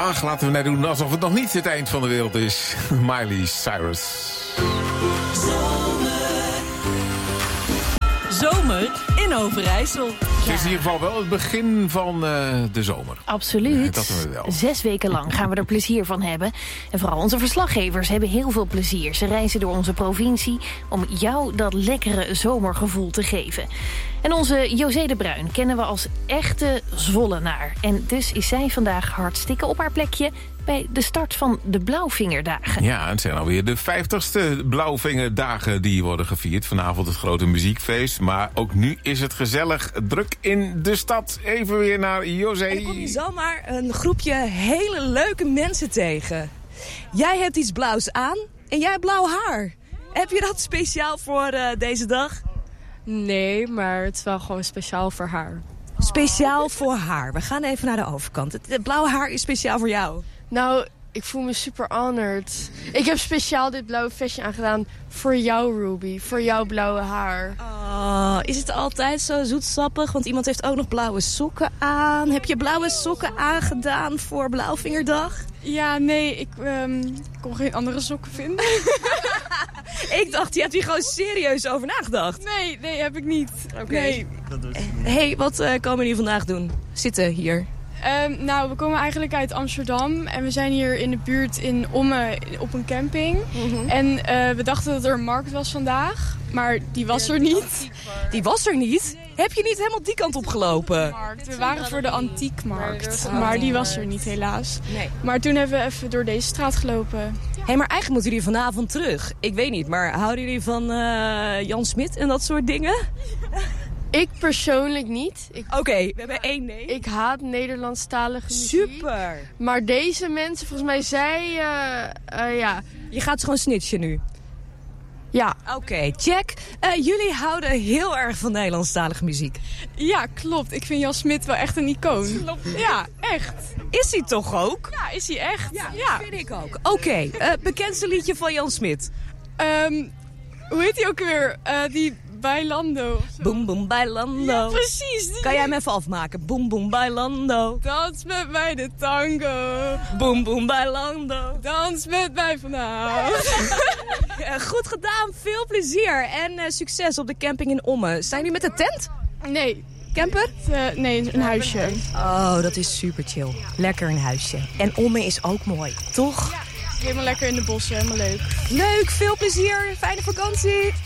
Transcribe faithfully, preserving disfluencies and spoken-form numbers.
Ach, laten we net doen alsof het nog niet het eind van de wereld is. Miley Cyrus. Zomer in Overijssel. Het is in ieder geval wel het begin van uh, de zomer. Absoluut. Dat doen we wel. Zes weken lang gaan we er plezier van hebben. En vooral onze verslaggevers hebben heel veel plezier. Ze reizen door onze provincie om jou dat lekkere zomergevoel te geven. En onze José de Bruin kennen we als echte Zwollenaar. En dus is zij vandaag hartstikke op haar plekje bij de start van de Blauwvingerdagen. Ja, het zijn alweer de vijftigste Blauwvingerdagen die worden gevierd. Vanavond het grote muziekfeest. Maar ook nu is het gezellig druk in de stad. Even weer naar José. En dan kom je zomaar een groepje hele leuke mensen tegen. Jij hebt iets blauws aan en jij hebt blauw haar. Heb je dat speciaal voor uh, deze dag? Nee, maar het is wel gewoon speciaal voor haar. Speciaal voor haar. We gaan even naar de overkant. Het, het blauwe haar is speciaal voor jou. Nou, ik voel me super honored. Ik heb speciaal dit blauwe vestje aangedaan voor jou, Ruby. Voor jouw blauwe haar. Oh, is het altijd zo zoetsappig? Want iemand heeft ook nog blauwe sokken aan. Heb je blauwe sokken aangedaan voor Blauwvingerdag? Ja, nee, ik um, kon geen andere sokken vinden. Ik dacht, je hebt hier gewoon serieus over nagedacht. Nee, nee, heb ik niet. Oké. Nee. Hé, hey, wat uh, komen we hier vandaag doen? Zitten hier. Um, nou, we komen eigenlijk uit Amsterdam en we zijn hier in de buurt in Ommen op een camping. Mm-hmm. En uh, we dachten dat er een markt was vandaag, maar die was er niet. Die was er niet? Heb je niet helemaal die kant op gelopen? We waren voor de antiekmarkt, maar die was er niet helaas. Nee. Maar toen hebben we even door deze straat gelopen. Hé, hey, maar eigenlijk moeten jullie vanavond terug. Ik weet niet, maar houden jullie van uh, Jan Smit en dat soort dingen? Ik persoonlijk niet. Oké, okay, we hebben één nee. Ik haat Nederlandstalige muziek. Super! Maar deze mensen, volgens mij, zij... Uh, uh, ja. Je gaat gewoon snitchen nu? Ja. Oké, okay, check. Uh, jullie houden heel erg van Nederlandstalige muziek. Ja, klopt. Ik vind Jan Smit wel echt een icoon. Klopt. Ja, echt. Is hij toch ook? Ja, is hij echt. Ja, ja. vind ik ook. Oké, okay, uh, bekendste liedje van Jan Smit? Um, hoe heet hij ook weer? Uh, die... Bailando. Boom boom bailando. Ja, precies. Die... Kan jij hem even afmaken? Boom boom bailando. Dans met mij de tango. Boom boom bailando. Dans met mij vanavond. Goed gedaan, veel plezier en uh, succes op de camping in Ommen. Zijn jullie met de tent? Nee. Camper? Uh, nee, een huisje. Oh, dat is super chill. Lekker een huisje. En Ommen is ook mooi, toch? Ja. Helemaal lekker in de bossen, helemaal leuk. Leuk, veel plezier, fijne vakantie.